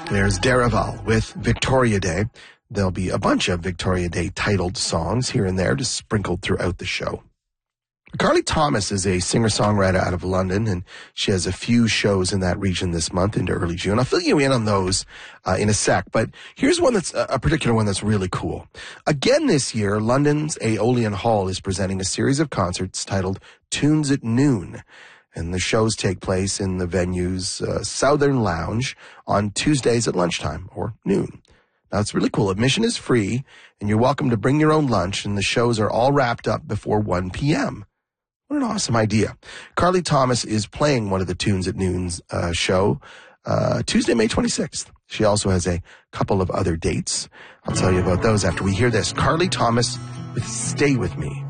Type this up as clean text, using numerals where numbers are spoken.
There's Daraval with Victoria Day. There'll be a bunch of Victoria Day titled songs here and there, just sprinkled throughout the show. Carly Thomas is a singer-songwriter out of London, and she has a few shows in that region this month into early June. I'll fill you in on those in a sec, but here's one that's a particular one that's really cool. Again this year, London's Aeolian Hall is presenting a series of concerts titled Tunes at Noon, and the shows take place in the venue's Southern Lounge on Tuesdays at lunchtime or noon. Now, it's really cool. Admission is free, and you're welcome to bring your own lunch, and the shows are all wrapped up before 1 p.m. What an awesome idea. Carly Thomas is playing one of the Tunes at Noon's show Tuesday, May 26th. She also has a couple of other dates. I'll tell you about those after we hear this. Carly Thomas with Stay With Me.